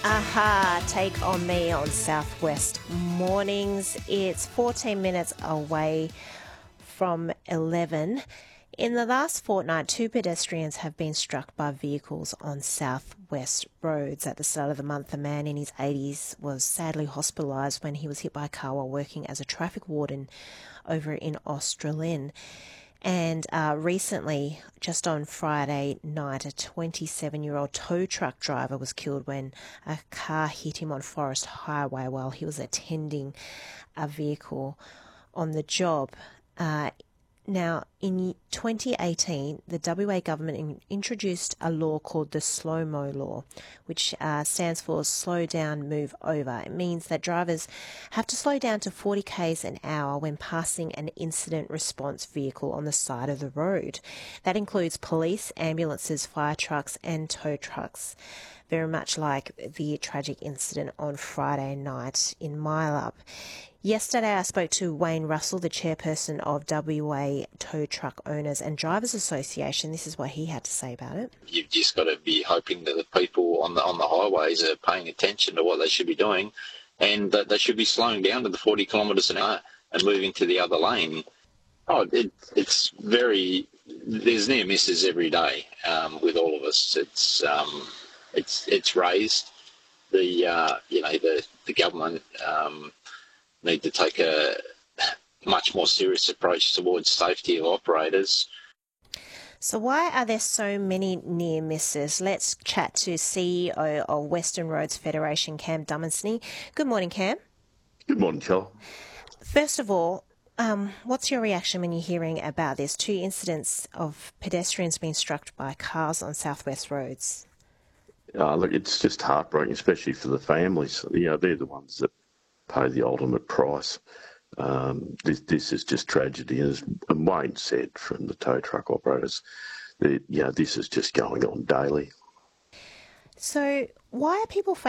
Aha, Take On Me on Southwest Mornings. It's 14 minutes away from 11. In the last fortnight, 2 pedestrians have been struck by vehicles on southwest roads. At the start of the month, a man in his 80s was sadly hospitalised when he was hit by a car while working as a traffic warden over in Australind. And recently, just on Friday night, a 27-year-old tow truck driver was killed when a car hit him on Forest Highway while he was attending a vehicle on the job. Now, in 2018, the WA government introduced a law called the Slow-Mo Law, which stands for Slow Down, Move Over. It means that drivers have to slow down to 40 k's an hour when passing an incident response vehicle on the side of the road. That includes police, ambulances, fire trucks and tow trucks, very much like the tragic incident on Friday night in Mile Up. Yesterday, I spoke to Wayne Russell, the chairperson of WA Tow Truck Owners and Drivers Association. This is what he had to say about it. You've just got to be hoping that the people on the highways are paying attention to what they should be doing, and that they should be slowing down to the 40 kilometres an hour and moving to the other lane. It's very. There's near misses every day with all of us. It's raised. The government need to take a much more serious approach towards safety of operators. So why are there so many near misses? Let's chat to CEO of Western Roads Federation, Cam Dumesny. Good morning, Cam. Good morning, Chel. First of all, what's your reaction when you're hearing about this? 2 incidents of pedestrians being struck by cars on southwest roads. Look, it's just heartbreaking, especially for the families. They're the ones that pay the ultimate price. This is just tragedy. As Wayne said from the tow truck operators, this is just going on daily. So why are people